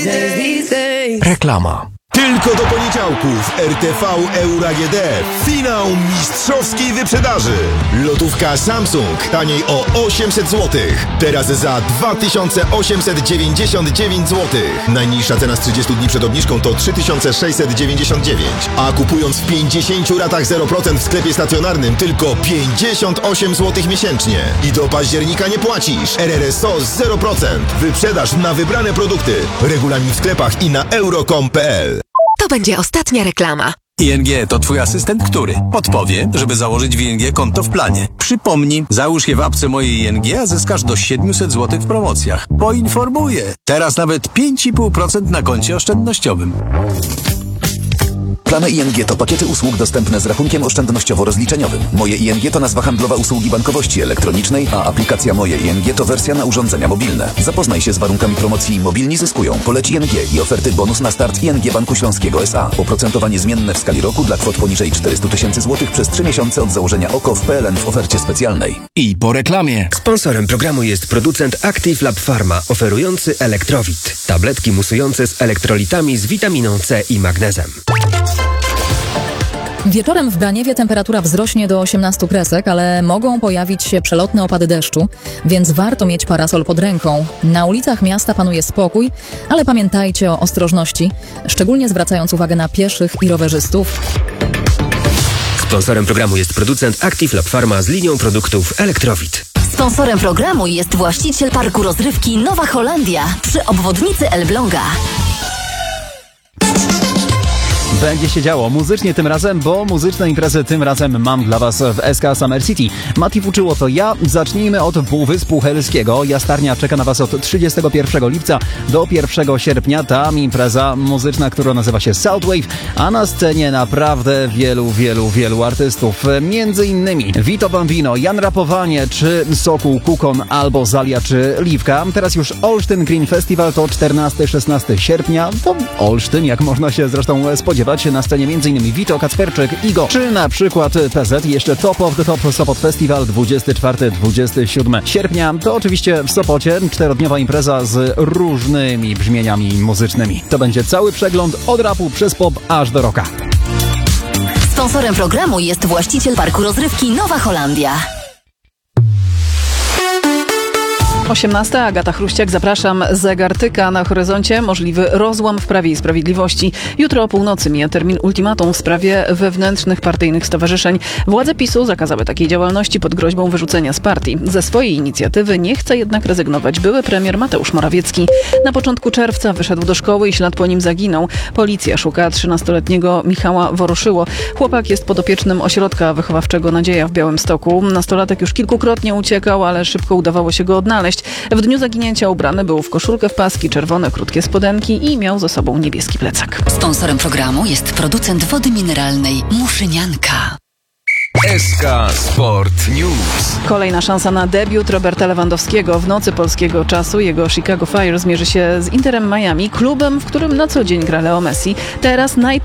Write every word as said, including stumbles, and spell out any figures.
Reklama. Tylko do poniedziałków R T V Euro A G D. Finał mistrzowskiej wyprzedaży. Lotówka Samsung taniej o osiemset złotych. Teraz za dwa tysiące osiemset dziewięćdziesiąt dziewięć złotych. Najniższa cena z trzydziestu dni przed obniżką to trzy tysiące sześćset dziewięćdziesiąt dziewięć. A kupując w pięćdziesięciu ratach zero procent w sklepie stacjonarnym tylko pięćdziesiąt osiem złotych miesięcznie. I do października nie płacisz. R R S O zero procent. Wyprzedaż na wybrane produkty. Regulamin w sklepach i na euro kropka com kropka p l. To będzie ostatnia reklama. I N G to twój asystent, który podpowie, żeby założyć w I N G konto w planie. Przypomnij, załóż je w apce mojej I N G, a zyskasz do siedmiuset złotych w promocjach. Poinformuję. Teraz nawet pięć i pół procent na koncie oszczędnościowym. Plany I N G to pakiety usług dostępne z rachunkiem oszczędnościowo-rozliczeniowym. Moje I N G to nazwa handlowa usługi bankowości elektronicznej, a aplikacja Moje I N G to wersja na urządzenia mobilne. Zapoznaj się z warunkami promocji Mobilni zyskują. Poleć I N G i oferty bonus na start I N G Banku Śląskiego S A. Oprocentowanie zmienne w skali roku dla kwot poniżej czterysta tysięcy złotych przez trzy miesiące od założenia O K O w P L N w ofercie specjalnej. I po reklamie. Sponsorem programu jest producent Active Lab Pharma, oferujący Elektrowit. Tabletki musujące z elektrolitami z witaminą C i magnezem. Wieczorem w Braniewie temperatura wzrośnie do osiemnastu kresek, ale mogą pojawić się przelotne opady deszczu, więc warto mieć parasol pod ręką. Na ulicach miasta panuje spokój, ale pamiętajcie o ostrożności, szczególnie zwracając uwagę na pieszych i rowerzystów. Sponsorem programu jest producent Active Lab Pharma z linią produktów Elektrowit. Sponsorem programu jest właściciel parku rozrywki Nowa Holandia przy obwodnicy Elbląga. Będzie się działo muzycznie tym razem, bo muzyczne imprezy tym razem mam dla Was w S K Summer City. Mati uczyło to ja. Zacznijmy od Półwyspu Helskiego. Jastarnia czeka na Was od trzydziestego pierwszego lipca do pierwszego sierpnia. Tam impreza muzyczna, która nazywa się Southwave, a na scenie naprawdę wielu, wielu, wielu artystów. Między innymi Vito Bambino, Jan Rapowanie, czy Sokół, Kukon, albo Zalia, czy Liwka. Teraz już Olsztyn Green Festival to czternastego szesnastego sierpnia. To Olsztyn, jak można się zresztą spodziewać. Na scenie m.in. Vito, Kacperczyk, Igo, czy na przykład P Z. Jeszcze Top of the Top Sopot Festival dwudziestego czwartego do dwudziestego siódmego sierpnia. To oczywiście w Sopocie czterodniowa impreza z różnymi brzmieniami muzycznymi. To będzie cały przegląd od rapu przez pop aż do rocka. Sponsorem programu jest właściciel parku rozrywki Nowa Holandia. osiemnasta. Agata Chruściak, zapraszam. Zegar tyka, na horyzoncie możliwy rozłam w Prawie i Sprawiedliwości. Jutro o północy mija termin ultimatum w sprawie wewnętrznych partyjnych stowarzyszeń. Władze PiSu zakazały takiej działalności pod groźbą wyrzucenia z partii. Ze swojej inicjatywy nie chce jednak rezygnować były premier Mateusz Morawiecki. Na początku czerwca wyszedł do szkoły i ślad po nim zaginął. Policja szuka trzynastoletniego Michała Woroszyło. Chłopak jest podopiecznym ośrodka wychowawczego Nadzieja w Białymstoku. Nastolatek już kilkukrotnie uciekał, ale szybko udawało się go odnaleźć. W dniu zaginięcia ubrany był w koszulkę w paski, czerwone krótkie spodenki i miał ze sobą niebieski plecak. Sponsorem programu jest producent wody mineralnej Muszynianka. S K Sport News. Kolejna szansa na debiut Roberta Lewandowskiego. W nocy polskiego czasu jego Chicago Fire zmierzy się z Interem Miami, klubem, w którym na co dzień gra Leo Messi. Teraz naj